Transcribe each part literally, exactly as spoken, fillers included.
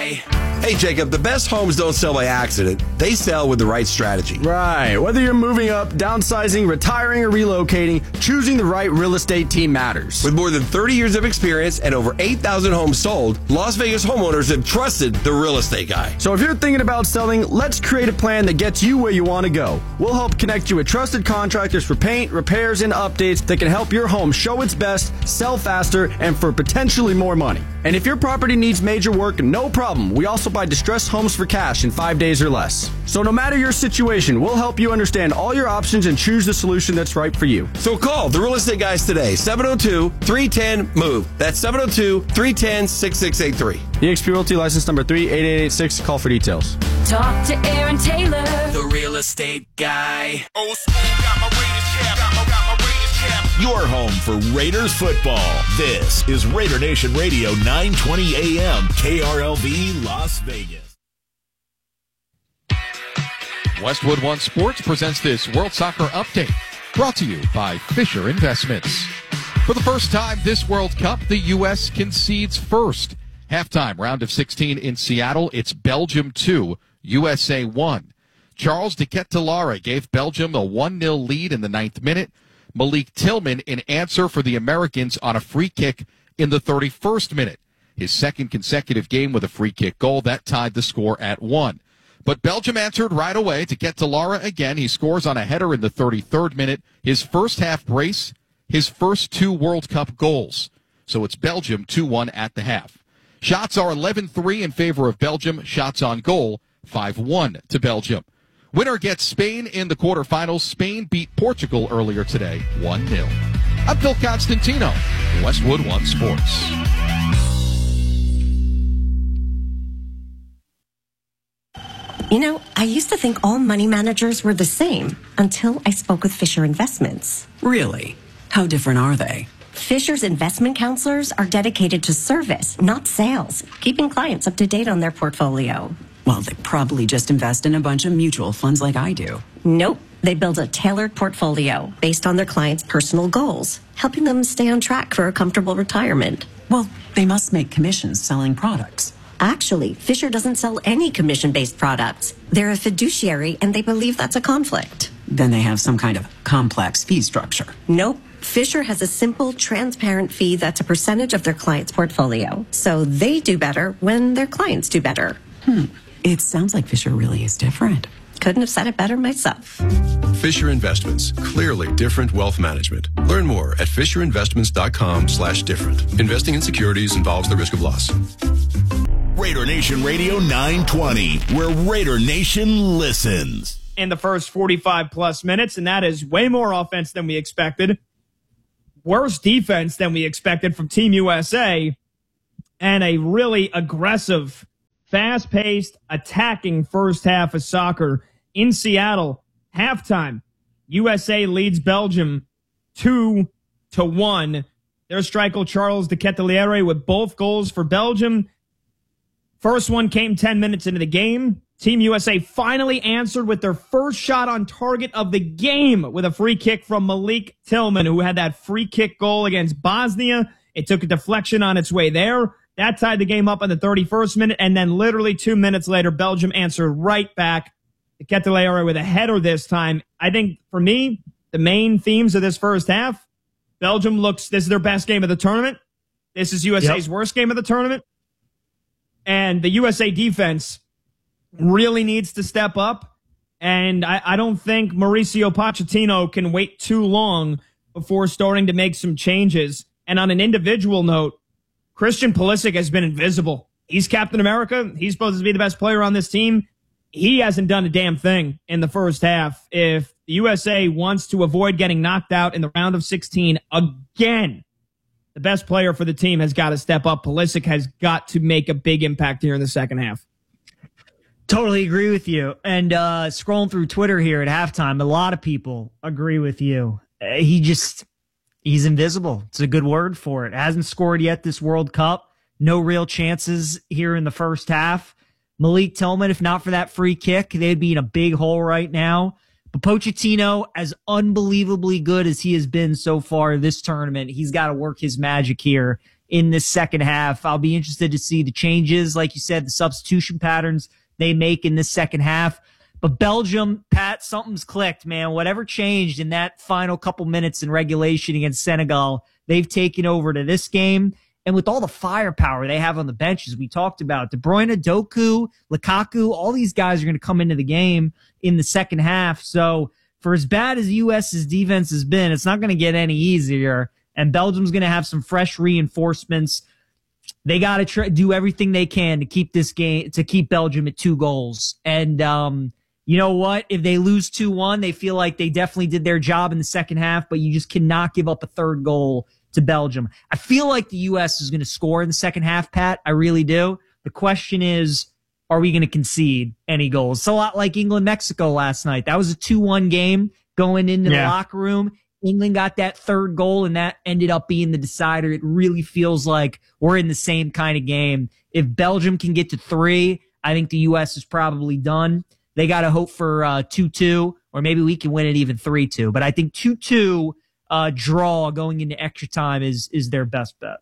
guy. Hey, Jacob, the best homes don't sell by accident. They sell with the right strategy. Right. Whether you're moving up, downsizing, retiring, or relocating, choosing the right real estate team matters. With more than thirty years of experience and over eight thousand homes sold, Las Vegas homeowners have trusted the real estate guy. So if you're thinking about selling, let's create a plan that gets you where you want to go. We'll help connect you with trusted contractors for paint, repairs, and updates that can help your home show its best, sell faster, and for potentially more money. And if your property needs major work, no problem. We also buy distressed homes for cash in five days or less. So no matter your situation, we'll help you understand all your options and choose the solution that's right for you. So call the real estate guys today, seven oh two, three one zero, M O V E. That's seven oh two, three one zero, six six eight three. E X P Realty license number three eight eight eight six. Call for details. Talk to Aaron Taylor, the real estate guy. Old school, got my Raiders cap, got my, got my Raiders cap. Your home for Raiders football. This is Raider Nation Radio, nine twenty A M, K R L V, Las Vegas. Westwood One Sports presents this World Soccer Update, brought to you by Fisher Investments. For the first time this World Cup, the U S concedes first. Halftime, round of sixteen in Seattle, it's Belgium two, U S A one. Charles de Ketelaere gave Belgium a one nil lead in the ninth minute. Malik Tillman in answer for the Americans on a free kick in the thirty-first minute. His second consecutive game with a free kick goal, that tied the score at one. But Belgium answered right away to Ketelaere again. He scores on a header in the thirty-third minute. His first half brace, his first two World Cup goals. So it's Belgium two one at the half. Shots are eleven three in favor of Belgium. Shots on goal, five one to Belgium. Winner gets Spain in the quarterfinals. Spain beat Portugal earlier today, one nil. I'm Phil Constantino, Westwood One Sports. You know, I used to think all money managers were the same until I spoke with Fisher Investments. Really? How different are they? Fisher's investment counselors are dedicated to service, not sales, keeping clients up to date on their portfolio. Well, they probably just invest in a bunch of mutual funds like I do. Nope. They build a tailored portfolio based on their clients' personal goals, helping them stay on track for a comfortable retirement. Well, they must make commissions selling products. Actually, Fisher doesn't sell any commission-based products. They're a fiduciary, and they believe that's a conflict. Then they have some kind of complex fee structure. Nope. Fisher has a simple, transparent fee that's a percentage of their client's portfolio. So they do better when their clients do better. Hmm. It sounds like Fisher really is different. Couldn't have said it better myself. Fisher Investments. Clearly different wealth management. Learn more at fisherinvestments.com slash different. Investing in securities involves the risk of loss. Raider Nation Radio nine twenty, where Raider Nation listens. In the first forty-five plus minutes, and that is way more offense than we expected. Worse defense than we expected from Team U S A, and a really aggressive, fast-paced, attacking first half of soccer in Seattle. Halftime, U S A leads Belgium two to one. Their striker Charles de Ketelaere with both goals for Belgium. First one came ten minutes into the game. Team U S A finally answered with their first shot on target of the game with a free kick from Malik Tillman, who had that free kick goal against Bosnia. It took a deflection on its way there. That tied the game up in the thirty-first minute, and then literally two minutes later, Belgium answered right back. Ketelaere with a header this time. I think, for me, the main themes of this first half, Belgium looks, this is their best game of the tournament. This is U S A's yep. worst game of the tournament. And the U S A defense really needs to step up. And I, I don't think Mauricio Pochettino can wait too long before starting to make some changes. And on an individual note, Christian Pulisic has been invisible. He's Captain America. He's supposed to be the best player on this team. He hasn't done a damn thing in the first half. If the U S A wants to avoid getting knocked out in the round of sixteen again, the best player for the team has got to step up. Pulisic has got to make a big impact here in the second half. Totally agree with you. And uh, scrolling through Twitter here at halftime, a lot of people agree with you. Uh, he just, he's invisible. It's a good word for it. Hasn't scored yet this World Cup. No real chances here in the first half. Malik Tillman, if not for that free kick, they'd be in a big hole right now. But Pochettino, as unbelievably good as he has been so far this tournament, he's got to work his magic here in this second half. I'll be interested to see the changes, like you said, the substitution patterns they make in this second half. But Belgium, Pat, something's clicked, man. Whatever changed in that final couple minutes in regulation against Senegal, they've taken over to this game. And with all the firepower they have on the benches, we talked about De Bruyne, Doku, Lukaku, all these guys are going to come into the game in the second half. So for as bad as US's defense has been, it's not going to get any easier. And Belgium's going to have some fresh reinforcements. They got to try do everything they can to keep this game, to keep Belgium at two goals. And, um, you know what? If they lose two one, they feel like they definitely did their job in the second half, but you just cannot give up a third goal to Belgium. I feel like the U S is going to score in the second half, Pat. I really do. The question is, are we going to concede any goals? It's a lot like England-Mexico last night. That was a two one game going into yeah. the locker room. England got that third goal, and that ended up being the decider. It really feels like we're in the same kind of game. If Belgium can get to three, I think the U S is probably done. They got to hope for uh, two two, or maybe we can win it even three two. But I think two two uh, draw going into extra time is is their best bet.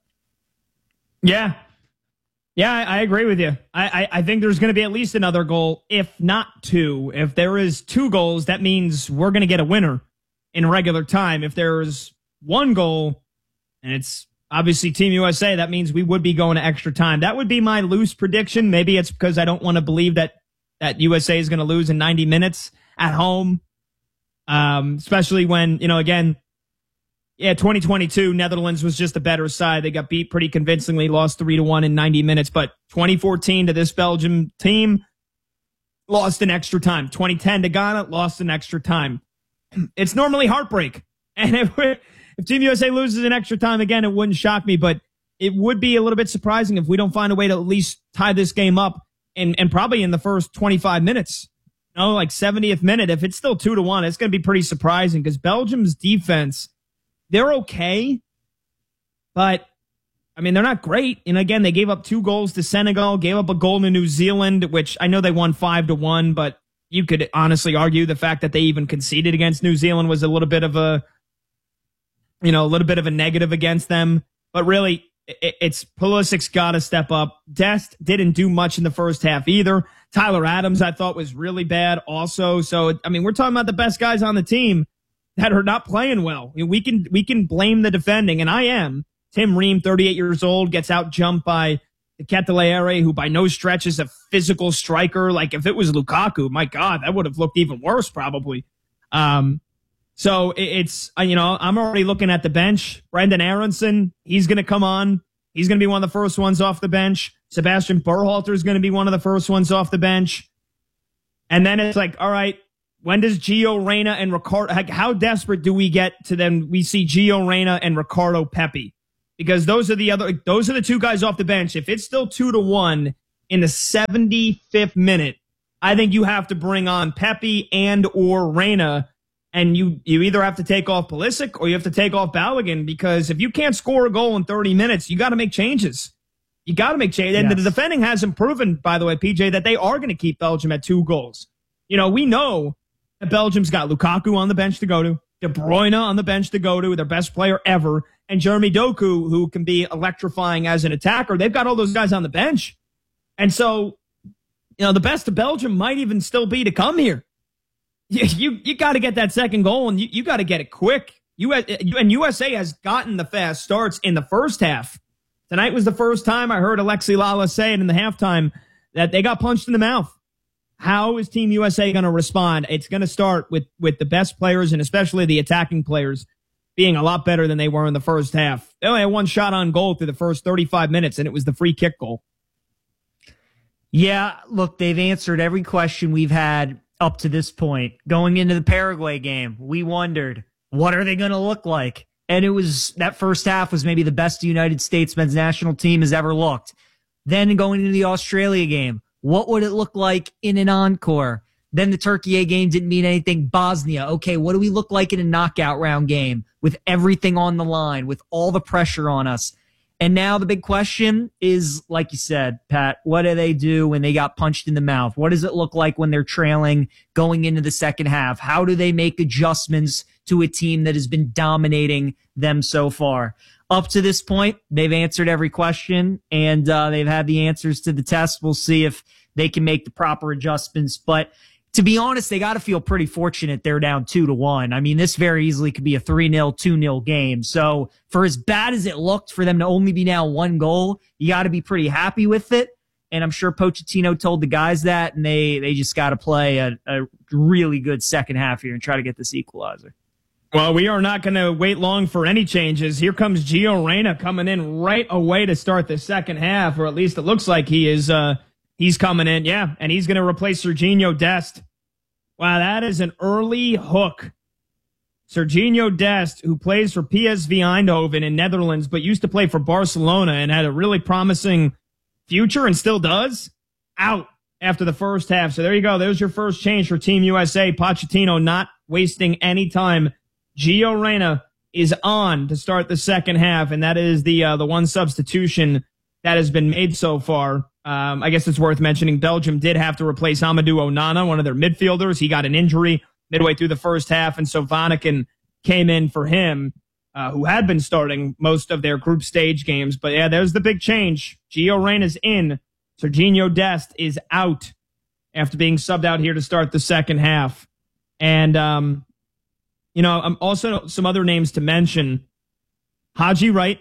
Yeah. Yeah, I, I agree with you. I, I, I think there's going to be at least another goal, if not two. If there is two goals, that means we're going to get a winner in regular time. If there's one goal, and it's obviously Team U S A, that means we would be going to extra time. That would be my loose prediction. Maybe it's because I don't want to believe that that U S A is going to lose in ninety minutes at home. Um, especially when, you know, again, yeah, twenty twenty-two, Netherlands was just a better side. They got beat pretty convincingly, lost three to one in ninety minutes. But twenty fourteen to this Belgium team, lost in extra time. twenty ten to Ghana, lost in extra time. It's normally heartbreak. And if, if Team U S A loses in extra time again, it wouldn't shock me. But it would be a little bit surprising if we don't find a way to at least tie this game up. And, and probably in the first twenty-five minutes, you know, like seventieth minute, if it's still two to one, it's going to be pretty surprising because Belgium's defense, they're okay, but I mean, they're not great. And again, they gave up two goals to Senegal, gave up a goal to New Zealand, which I know they won five to one, but you could honestly argue the fact that they even conceded against New Zealand was a little bit of a, you know, a little bit of a negative against them. But really, it's Pulisic's got to step up. Dest didn't do much in the first half either. Tyler Adams, I thought, was really bad also. So, I mean, we're talking about the best guys on the team that are not playing well. I mean, we can we can blame the defending, and I am. Tim Ream, thirty-eight years old, gets out jumped by Ketelere, who by no stretch is a physical striker. Like, if it was Lukaku, my God, that would have looked even worse probably. Um, So it's, you know, I'm already looking at the bench. Brendan Aronson, he's going to come on. He's going to be one of the first ones off the bench. Sebastian Berhalter is going to be one of the first ones off the bench. And then it's like, all right, when does Gio Reyna and Ricardo, like, how desperate do we get to then we see Gio Reyna and Ricardo Pepi? Because those are the other, those are the two guys off the bench. If it's still two to one in the seventy-fifth minute, I think you have to bring on Pepi and or Reyna. And you, you either have to take off Pulisic or you have to take off Balogun, because if you can't score a goal in thirty minutes, you got to make changes. You got to make changes. And yes. The defending hasn't proven, by the way, P J, that they are going to keep Belgium at two goals. You know, we know that Belgium's got Lukaku on the bench to go to, De Bruyne on the bench to go to, their best player ever, and Jeremy Doku, who can be electrifying as an attacker. They've got all those guys on the bench. And so, you know, the best of Belgium might even still be to come here. You you, you got to get that second goal, and you, you got to get it quick. U S, and U S A has gotten the fast starts in the first half. Tonight was the first time I heard Alexi Lala say it in the halftime that they got punched in the mouth. How is Team U S A going to respond? It's going to start with, with the best players, and especially the attacking players, being a lot better than they were in the first half. They only had one shot on goal through the first thirty-five minutes, and it was the free kick goal. Yeah, look, they've answered every question we've had up to this point. Going into the Paraguay game, we wondered, what are they going to look like? And it was, that first half was maybe the best the United States men's national team has ever looked. Then going into the Australia game, what would it look like in an encore? Then the Turkey A game didn't mean anything. Bosnia, okay, what do we look like in a knockout round game with everything on the line, with all the pressure on us? And now the big question is, like you said, Pat, what do they do when they got punched in the mouth? What does it look like when they're trailing going into the second half? How do they make adjustments to a team that has been dominating them so far? up to this point, they've answered every question, and uh, they've had the answers to the test. We'll see if they can make the proper adjustments. But to be honest, they got to feel pretty fortunate they're down two to one. I mean, this very easily could be a three nil, two nil game. So for as bad as it looked for them to only be down one goal, you got to be pretty happy with it. And I'm sure Pochettino told the guys that, and they, they just got to play a, a really good second half here and try to get this equalizer. Well, we are not going to wait long for any changes. Here comes Gio Reyna coming in right away to start the second half, or at least it looks like he is. Uh, he's coming in, yeah, and he's going to replace Serginho Dest. Wow, that is an early hook. Serginho Dest, who plays for P S V Eindhoven in Netherlands, but used to play for Barcelona and had a really promising future and still does, out after the first half. So there you go. There's your first change for Team U S A. Pochettino not wasting any time. Gio Reyna is on to start the second half, and that is the uh, the one substitution that has been made so far. Um, I guess it's worth mentioning Belgium did have to replace Amadou Onana, one of their midfielders. He got an injury midway through the first half, and so Vanaken came in for him, uh, who had been starting most of their group stage games. But yeah, there's the big change. Gio Reyna's in. Serginho Dest is out after being subbed out here to start the second half. And, um, you know, um, also some other names to mention. Haji Wright,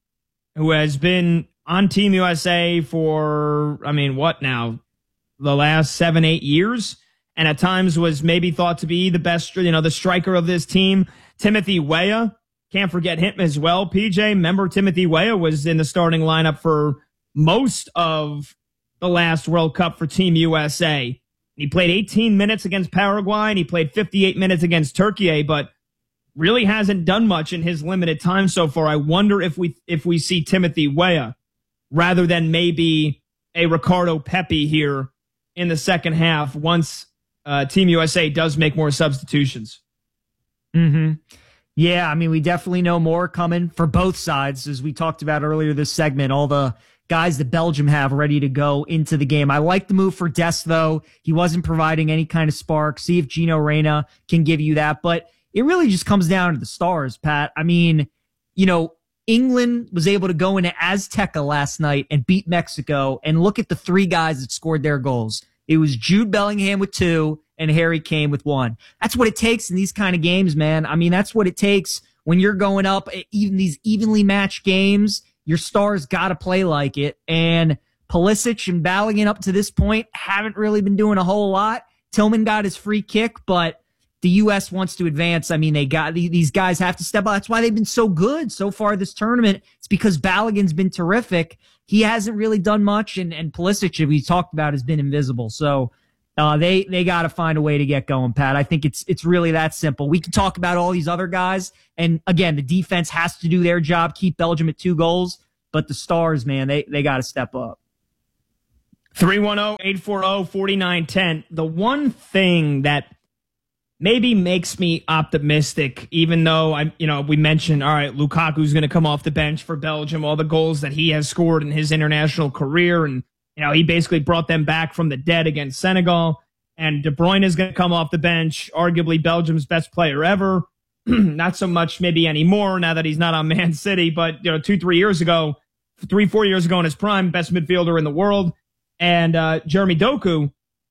who has been on Team U S A for, I mean, what now? The last seven, eight years. And at times was maybe thought to be the best, you know, the striker of this team. Timothy Weah, can't forget him as well. P J, remember Timothy Weah was in the starting lineup for most of the last World Cup for Team U S A. He played eighteen minutes against Paraguay, and he played fifty-eight minutes against Turkey, but really hasn't done much in his limited time so far. I wonder if we if we see Timothy Weah rather than maybe a Ricardo Pepi here in the second half once uh, Team U S A does make more substitutions. Mm-hmm. Yeah, I mean, we definitely know more coming for both sides, as we talked about earlier this segment, all the guys that Belgium have ready to go into the game. I like the move for Dest, though. He wasn't providing any kind of spark. See if Gio Reyna can give you that. But it really just comes down to the stars, Pat. I mean, you know, England was able to go into Azteca last night and beat Mexico, and look at the three guys that scored their goals. It was Jude Bellingham with two and Harry Kane with one. That's what it takes in these kind of games, man. I mean, that's what it takes when you're going up even these evenly matched games. Your stars got to play like it. And Pulisic and Balogun up to this point haven't really been doing a whole lot. Tillman got his free kick, but the U S wants to advance. I mean, they got these guys have to step up. That's why they've been so good so far this tournament. It's because Balogun's been terrific. He hasn't really done much, and, and Pulisic, we talked about, has been invisible. So uh, they they got to find a way to get going, Pat. I think it's it's really that simple. We can talk about all these other guys, and again, the defense has to do their job, keep Belgium at two goals, but the stars, man, they, they got to step up. three one zero, eight four zero, four nine one zero. The one thing that maybe makes me optimistic, even though I, you know, we mentioned, all right, Lukaku's going to come off the bench for Belgium, all the goals that he has scored in his international career, and you know, he basically brought them back from the dead against Senegal. And De Bruyne is going to come off the bench, arguably Belgium's best player ever. Not so much maybe anymore now that he's not on Man City, but you know, two, three years ago, three, four years ago in his prime, best midfielder in the world. And uh, Jeremy Doku,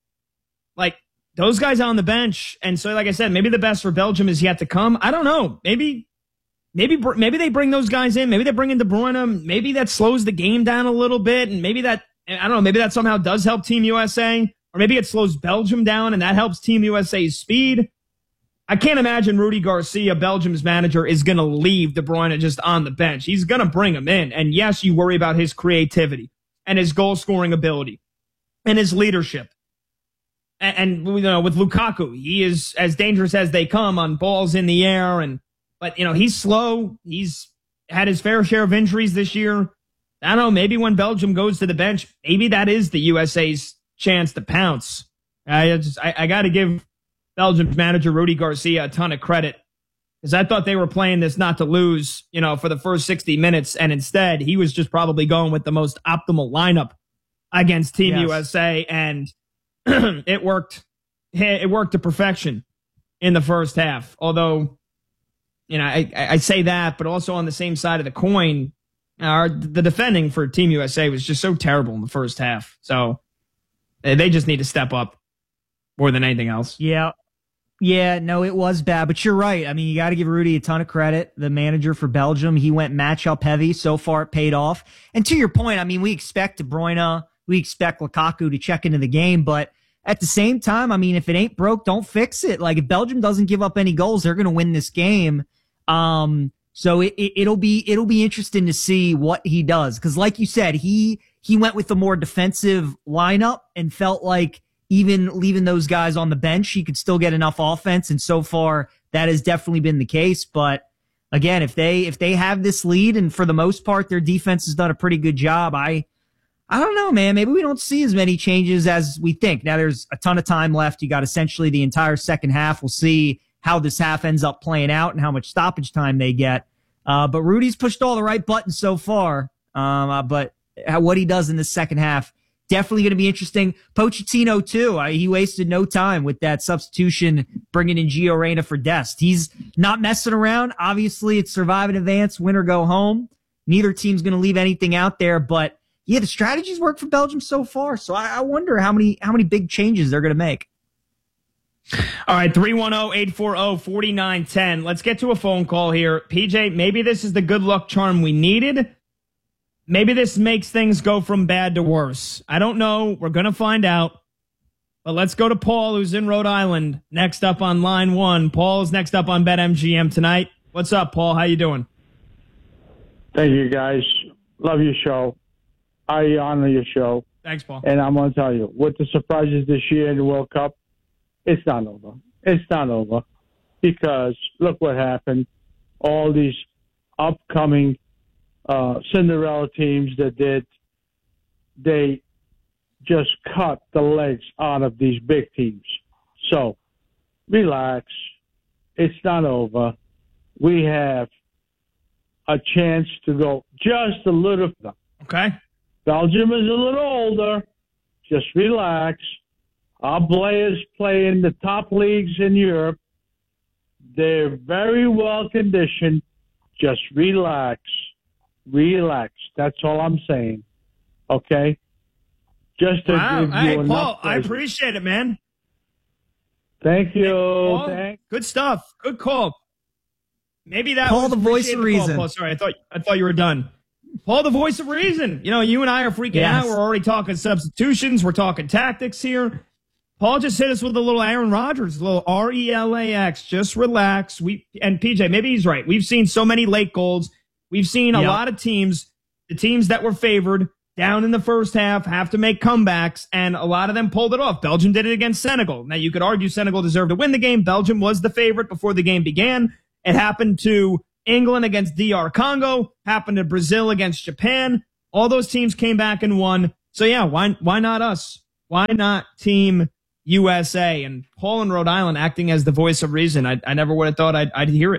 like, those guys on the bench. And so, like I said, maybe the best for Belgium is yet to come. I don't know. Maybe, maybe, maybe they bring those guys in. Maybe they bring in De Bruyne. Maybe that slows the game down a little bit. And maybe that, I don't know, maybe that somehow does help Team U S A. Or maybe it slows Belgium down and that helps Team U S A's speed. I can't imagine Rudy Garcia, Belgium's manager, is going to leave De Bruyne just on the bench. He's going to bring him in. And yes, you worry about his creativity and his goal-scoring ability and his leadership. And, and you know, with Lukaku, he is as dangerous as they come on balls in the air. And but, you know, he's slow. He's had his fair share of injuries this year. I don't know, maybe when Belgium goes to the bench, maybe that is the U S A's chance to pounce. I just, I, I got to give Belgium's manager Rudy Garcia a ton of credit, because I thought they were playing this not to lose, you know, for the first sixty minutes, and instead he was just probably going with the most optimal lineup against Team yes. U S A, and it worked. It worked to perfection in the first half. Although you know, I, I say that, but also on the same side of the coin, our, the defending for Team U S A was just so terrible in the first half. So they just need to step up more than anything else. Yeah. Yeah, no, it was bad, but you're right. I mean, you got to give Rudy a ton of credit. The manager for Belgium, he went matchup heavy. So far, it paid off. And to your point, I mean, we expect De Bruyne, we expect Lukaku to check into the game, but at the same time, I mean, if it ain't broke, don't fix it. Like, if Belgium doesn't give up any goals, they're going to win this game. Um, so it, it, it'll be it'll be interesting to see what he does, because, like you said, he he went with a more defensive lineup and felt like, even leaving those guys on the bench, he could still get enough offense. And so far, that has definitely been the case. But again, if they if they have this lead, and for the most part, their defense has done a pretty good job, I I don't know, man. Maybe we don't see as many changes as we think. Now, there's a ton of time left. You got essentially the entire second half. We'll see how this half ends up playing out and how much stoppage time they get. Uh, but Rudy's pushed all the right buttons so far. Um, uh, but what he does in the second half, definitely going to be interesting. Pochettino, too. Uh, he wasted no time with that substitution, bringing in Gio Reyna for Dest. He's not messing around. Obviously, it's survive in advance, win or go home. Neither team's going to leave anything out there. But, yeah, the strategies work for Belgium so far. So I, I wonder how many how many big changes they're going to make. All right, three one zero, eight four zero, four nine one zero. Let's get to a phone call here. P J, maybe this is the good luck charm we needed. Maybe this makes things go from bad to worse. I don't know. We're going to find out. But let's go to Paul, who's in Rhode Island, next up on line one. Paul is next up on BetMGM tonight. What's up, Paul? How you doing? Thank you, guys. Love your show. I honor your show. Thanks, Paul. And I'm going to tell you, with the surprises this year in the World Cup, it's not over. It's not over. Because look what happened. All these upcoming Uh, Cinderella teams that did, they just cut the legs out of these big teams. So, relax. It's not over. We have a chance to go just a little. Okay. Belgium is a little older. Just relax. Our players play in the top leagues in Europe. They're very well conditioned. Just relax. Relax. That's all I'm saying. Okay? Just to wow. give hey, you enough Paul, I pleasure. appreciate it, man. Thank you. Paul, Thank- good stuff. Good call. Maybe that Paul, was the voice of appreciate the call, reason. Paul. Sorry, I thought I thought you were done. Paul, the voice of reason. You know, you and I are freaking Yes. out. We're already talking substitutions. We're talking tactics here. Paul just hit us with a little Aaron Rodgers, a little R E L A X. Just relax. We and P J, maybe he's right. We've seen so many late goals. We've seen a Yep. lot of teams, the teams that were favored down in the first half, have to make comebacks, and a lot of them pulled it off. Belgium did it against Senegal. Now, you could argue Senegal deserved to win the game. Belgium was the favorite before the game began. It happened to England against D R Congo, happened to Brazil against Japan. All those teams came back and won. So, yeah, why why not us? Why not Team U S A? And Paul in Rhode Island acting as the voice of reason. I, I never would have thought I'd, I'd hear it.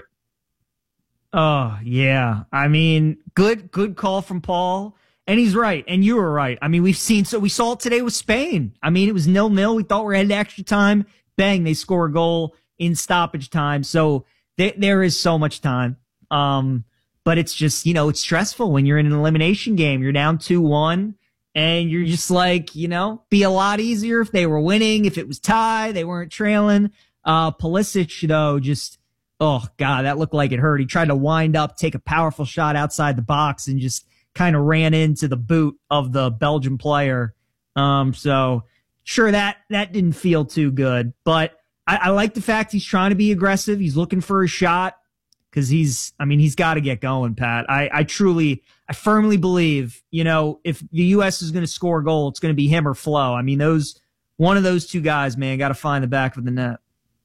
Oh, yeah. I mean, good, good call from Paul. And he's right. And you were right. I mean, we've seen, so we saw it today with Spain. I mean, it was nil nil. We thought we were headed to extra time. Bang, they score a goal in stoppage time. So th- there is so much time. Um, but it's just, you know, it's stressful when you're in an elimination game. You're down two one and you're just like, you know, be a lot easier if they were winning, if it was tie, they weren't trailing. Uh, Pulisic, though, just, oh, God, that looked like it hurt. He tried to wind up, take a powerful shot outside the box, and just kind of ran into the boot of the Belgian player. Um, so, sure, that that didn't feel too good. But I, I like the fact he's trying to be aggressive. He's looking for a shot because he's, I mean, he's got to get going, Pat. I, I truly, I firmly believe, you know, if the U S is going to score a goal, it's going to be him or Flo. I mean, those one of those two guys, man, got to find the back of the net.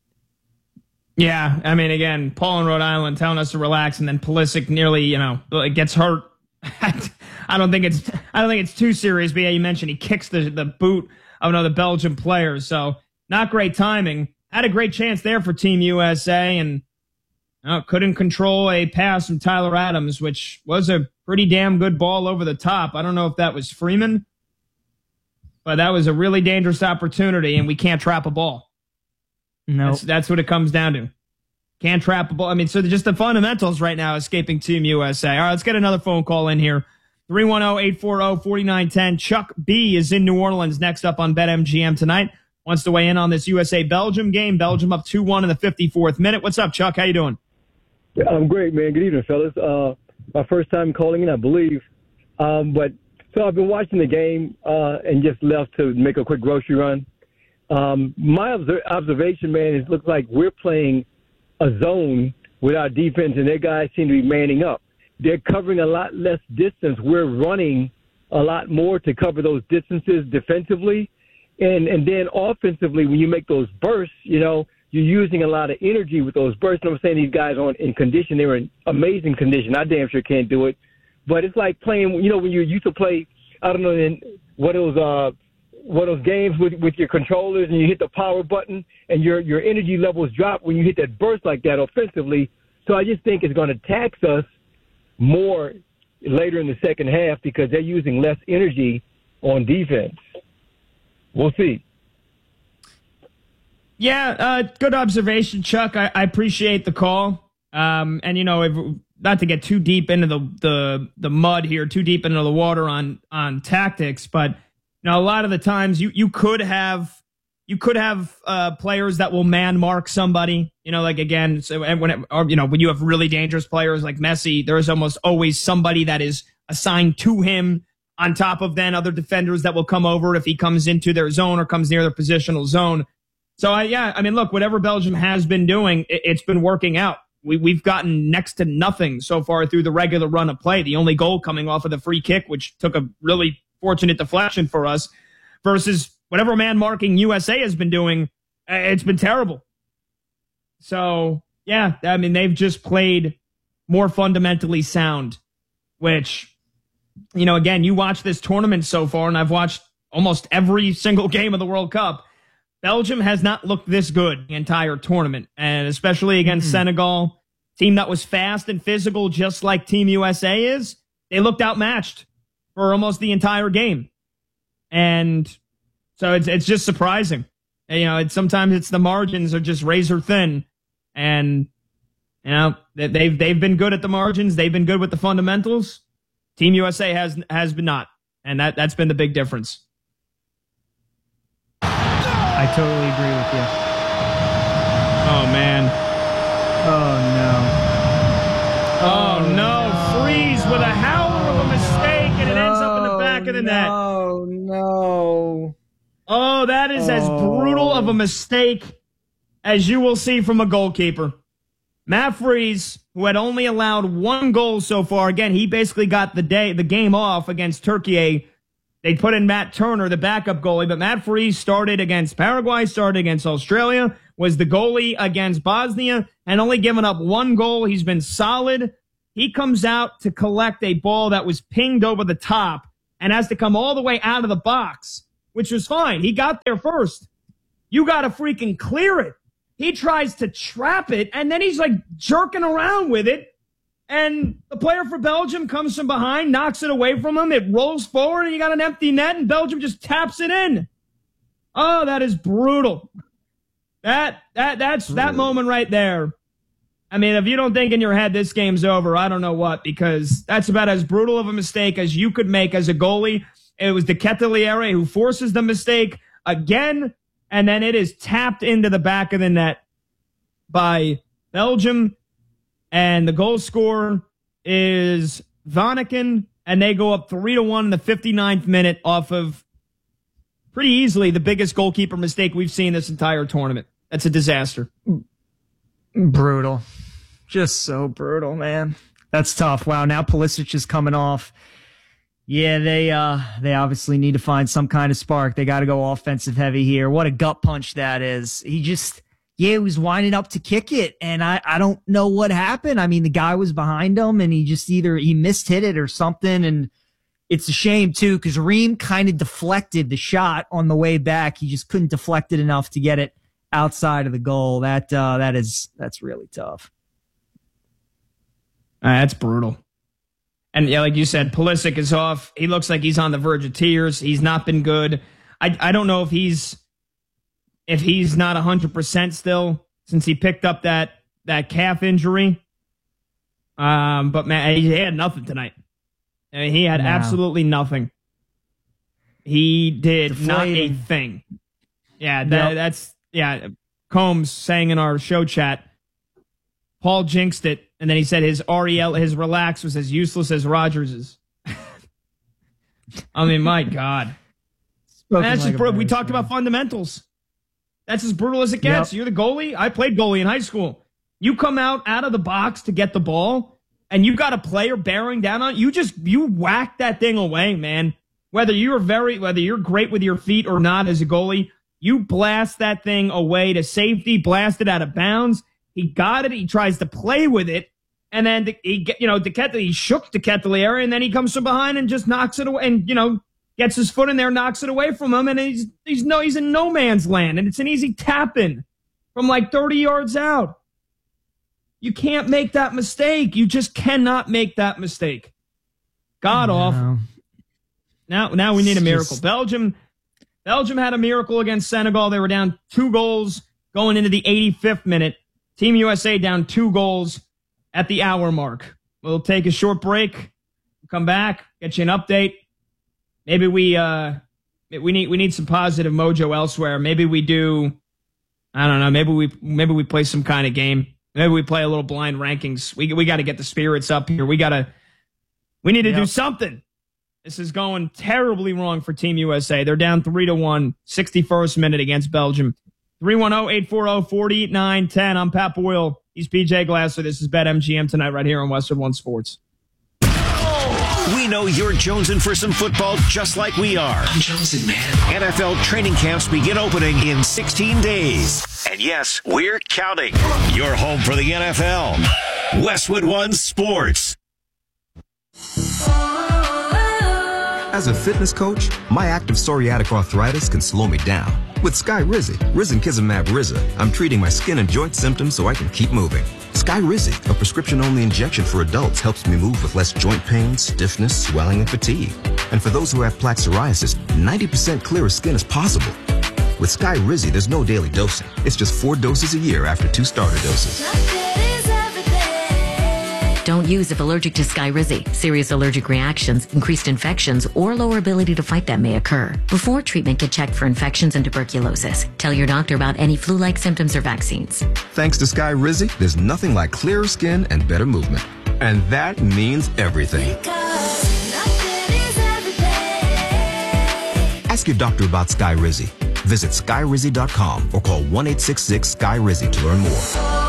Yeah, I mean, again, Paul in Rhode Island telling us to relax, and then Pulisic nearly, you know, gets hurt. I don't think it's, I don't think it's too serious. But yeah, you mentioned he kicks the the boot of another Belgian player, so not great timing. Had a great chance there for Team U S A, and uh, couldn't control a pass from Tyler Adams, which was a pretty damn good ball over the top. I don't know if that was Freeman, but that was a really dangerous opportunity, and we can't trap a ball. No, that's, that's what it comes down to. Can't trap a ball. I mean, so just the fundamentals right now escaping Team U S A. All right, let's get another phone call in here. three one zero, eight four zero, four nine one zero. Chuck B is in New Orleans next up on BetMGM tonight. Wants to weigh in on this U S A-Belgium game. Belgium up two one in the fifty-fourth minute. What's up, Chuck? How you doing? I'm great, man. Good evening, fellas. Uh, my first time calling in, I believe. Um, but so I've been watching the game uh, and just left to make a quick grocery run. Um, my obser- observation, man, is it looks like we're playing a zone with our defense, and their guys seem to be manning up. They're covering a lot less distance. We're running a lot more to cover those distances defensively. And and then offensively, when you make those bursts, you know, you're using a lot of energy with those bursts. And I'm saying these guys aren't in condition. They were in amazing condition. I damn sure can't do it. But it's like playing, you know, when you used to play, I don't know, in what it was, uh, one of those games with, with your controllers and you hit the power button and your, your energy levels drop when you hit that burst like that offensively. So I just think it's going to tax us more later in the second half because they're using less energy on defense. We'll see. Yeah, uh, good observation, Chuck. I, I appreciate the call. Um, and, you know, if, not to get too deep into the, the the mud here, too deep into the water on on tactics, but you know, a lot of the times you you could have you could have uh, players that will man mark somebody. You know, like again, so when it, or, you know when you have really dangerous players like Messi, there is almost always somebody that is assigned to him on top of then other defenders that will come over if he comes into their zone or comes near their positional zone. So I, yeah, I mean, look, whatever Belgium has been doing, it, it's been working out. We, we've gotten next to nothing so far through the regular run of play. The only goal coming off of the free kick, which took a really fortunate deflection for us, versus whatever man marking U S A has been doing, it's been terrible. So, yeah, I mean, they've just played more fundamentally sound, which, you know, again, you watch this tournament so far, and I've watched almost every single game of the World Cup. Belgium has not looked this good the entire tournament, and especially against mm-hmm. Senegal, team that was fast and physical just like Team U S A is. They looked outmatched for almost the entire game. And so it's it's just surprising. And, you know, it's, sometimes it's the margins are just razor thin, and you know they've they've been good at the margins. They've been good with the fundamentals. Team U S A has has been not, and that that's been the big difference. I totally agree with you. Oh, man. Oh, no. Oh, no. Freeze with a howler of a mistake, and it ends up in the back of the net. Oh, no. Oh, that is as brutal of a mistake as you will see from a goalkeeper. Matt Freeze, who had only allowed one goal so far, again, he basically got the day, the game off against Turkey. They put in Matt Turner, the backup goalie, but Matt Freeze started against Paraguay, started against Australia, was the goalie against Bosnia, and only given up one goal. He's been solid. He comes out to collect a ball that was pinged over the top and has to come all the way out of the box, which was fine. He got there first. You got to freaking clear it. He tries to trap it, and then he's like jerking around with it. And the player for Belgium comes from behind, knocks it away from him. It rolls forward, and you got an empty net, and Belgium just taps it in. Oh, that is brutal. That that that's that moment right there. I mean, if you don't think in your head this game's over, I don't know what, because that's about as brutal of a mistake as you could make as a goalie. It was De Ketelaere who forces the mistake again, and then it is tapped into the back of the net by Belgium. And the goal scorer is Vanaken, and they go up three to one in the fifty-ninth minute off of pretty easily the biggest goalkeeper mistake we've seen this entire tournament. That's a disaster. Brutal. Just so brutal, man. That's tough. Wow, now Pulisic is coming off. Yeah, they uh they obviously need to find some kind of spark. They got to go offensive heavy here. What a gut punch that is. He just... Yeah, he was winding up to kick it, and I, I don't know what happened. I mean, the guy was behind him, and he just either he missed hit it or something, and it's a shame, too, because Ream kind of deflected the shot on the way back. He just couldn't deflect it enough to get it outside of the goal. That uh, that is that's really tough. Uh, that's brutal. And, yeah, like you said, Pulisic is off. He looks like he's on the verge of tears. He's not been good. I I don't know if he's... If he's not one hundred percent still, since he picked up that that calf injury. Um, but man, he had nothing tonight. I mean, he had No. absolutely nothing. He did not a Deflating. thing. Yeah, that, Yep. that's yeah. Combs saying in our show chat, Paul jinxed it, and then he said his R E L, his relax was as useless as Rodgers's. I mean, my God. Spoken That's like just a brutal. We Braves talked fan. about fundamentals. That's as brutal as it gets. Yep. You're the goalie. I played goalie in high school. You come out out of the box to get the ball, and you got a player bearing down on you. Just you whack that thing away, man. Whether you're very, whether you're great with your feet or not as a goalie, you blast that thing away to safety. Blast it out of bounds. He got it. He tries to play with it, and then the, he, get- you know, DeKettle, he shook DeKettle, and then he comes from behind and just knocks it away, and you know. Gets his foot in there, knocks it away from him, and he's he's no he's in no man's land, and it's an easy tap in from like thirty yards out. You can't make that mistake. You just cannot make that mistake. God No. awful. Now now we need a It's miracle. just- Belgium Belgium had a miracle against Senegal. They were down two goals going into the eighty-fifth minute. Team U S A down two goals at the hour mark. We'll take a short break. Come back, get you an update. Maybe we uh we need we need some positive mojo elsewhere. Maybe we do. I don't know. Maybe we maybe we play some kind of game. Maybe we play a little blind rankings. We we got to get the spirits up here. We got to. We need to Yep. do something. This is going terribly wrong for Team U S A. They're down three to one. sixty-first minute against Belgium. three one zero, eight four zero, four nine one zero. I'm Pat Boyle. He's P J Glasser. This is BetMGM tonight right here on Westwood One Sports. We know you're jonesing for some football just like we are. I'm jonesing, man. N F L training camps begin opening in sixteen days. And yes, we're counting. You're home for the N F L. Westwood One Sports. As a fitness coach, my active psoriatic arthritis can slow me down. With Skyrizi, Risankizumab Riza, I'm treating my skin and joint symptoms so I can keep moving. Skyrizi, a prescription-only injection for adults, helps me move with less joint pain, stiffness, swelling, and fatigue. And for those who have plaque psoriasis, ninety percent clearer skin is possible. With Skyrizi, there's no daily dosing. It's just four doses a year after two starter doses. Don't use if allergic to Skyrizi. Serious allergic reactions, increased infections, or lower ability to fight them may occur. Before treatment, get checked for infections and tuberculosis. Tell your doctor about any flu-like symptoms or vaccines. Thanks to Skyrizi, there's nothing like clearer skin and better movement. And that means everything. Ask your doctor about Skyrizi. Visit skyrizi dot com or call one eight six six Sky Rizzi to learn more.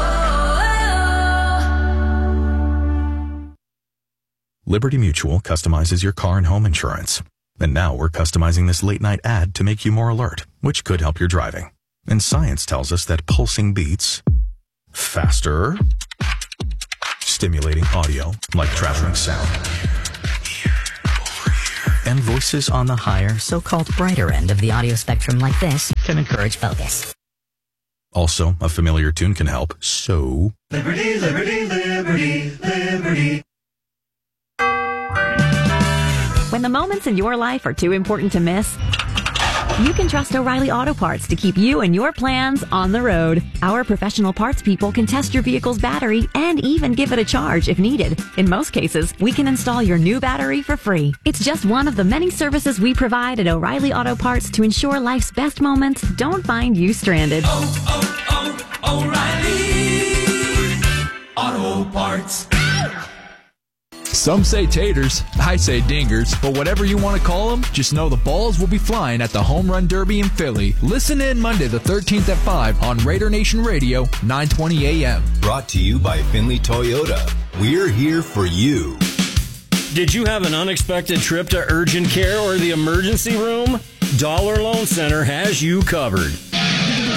Liberty Mutual customizes your car and home insurance. And now we're customizing this late night ad to make you more alert, which could help your driving. And science tells us that pulsing beats, faster, stimulating audio like traveling sound, and voices on the higher, so-called brighter end of the audio spectrum like this can encourage focus. Also, a familiar tune can help. So, Liberty, liberty, liberty, liberty. When the moments in your life are too important to miss, you can trust O'Reilly Auto Parts to keep you and your plans on the road. Our professional parts people can test your vehicle's battery and even give it a charge if needed. In most cases, we can install your new battery for free. It's just one of the many services we provide at O'Reilly Auto Parts to ensure life's best moments don't find you stranded. Oh, oh, oh, O'Reilly Auto Parts. Some say taters, I say dingers, but whatever you want to call them, just know the balls will be flying at the Home Run Derby in Philly. Listen in Monday the thirteenth at five on Raider Nation Radio, nine twenty a.m. Brought to you by Finley Toyota. We're here for you. Did you have an unexpected trip to urgent care or the emergency room? Dollar Loan Center has you covered.